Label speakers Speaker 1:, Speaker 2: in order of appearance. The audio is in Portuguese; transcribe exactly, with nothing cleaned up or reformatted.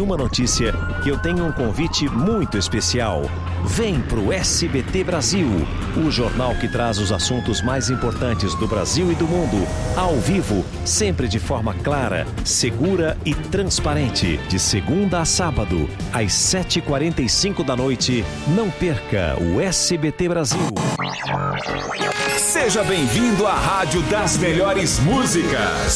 Speaker 1: uma notícia que eu tenho um convite muito especial. Vem pro S B T Brasil, o jornal que traz os assuntos mais importantes do Brasil e do mundo, ao vivo, sempre de forma clara, segura e transparente, de segunda a sábado, às sete e quarenta e cinco da noite. Não perca o S B T Brasil.
Speaker 2: Seja bem-vindo à Rádio das Melhores Músicas.